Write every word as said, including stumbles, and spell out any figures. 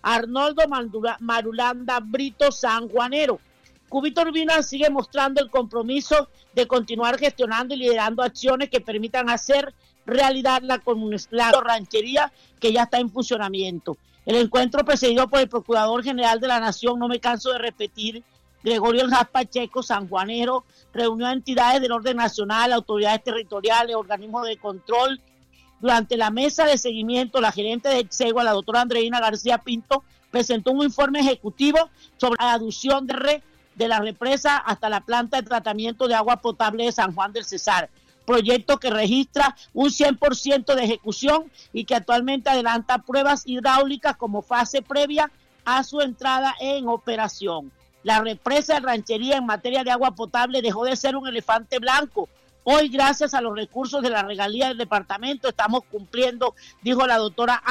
Arnoldo Marulanda Brito Sanjuanero. Cubito Urbina sigue mostrando el compromiso de continuar gestionando y liderando acciones que permitan hacer realidad la, la ranchería que ya está en funcionamiento. El encuentro presidido por el Procurador General de la Nación, no me canso de repetir, Gregorio Eljas Pacheco, sanjuanero, reunió a entidades del orden nacional, autoridades territoriales, organismos de control. Durante la mesa de seguimiento, la gerente de Exegua, la doctora Andreina García Pinto, presentó un informe ejecutivo sobre la aducción de red de la represa hasta la planta de tratamiento de agua potable de San Juan del Cesar, proyecto que registra un cien por ciento de ejecución y que actualmente adelanta pruebas hidráulicas como fase previa a su entrada en operación. La represa de Ranchería en materia de agua potable dejó de ser un elefante blanco. Hoy, gracias a los recursos de la regalía del departamento, estamos cumpliendo, dijo la doctora